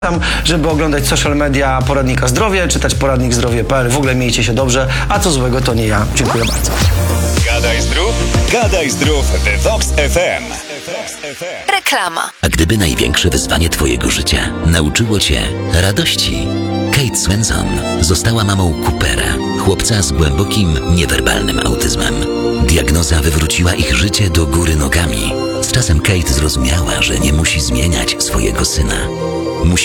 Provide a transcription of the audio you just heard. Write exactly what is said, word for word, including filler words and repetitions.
Tam, żeby oglądać social media poradnika zdrowie, czytać poradnik zdrowie kropka p l. W ogóle miejcie się dobrze, a co złego to nie ja. Dziękuję bardzo. Gadaj zdrów, gadaj zdrów w Vox F M. Reklama. A gdyby największe wyzwanie twojego życia nauczyło cię radości? Kate Swenson została mamą Coopera, chłopca z głębokim, niewerbalnym autyzmem. Diagnoza wywróciła ich życie do góry nogami. Z czasem Kate zrozumiała, że nie musi zmieniać swojego syna.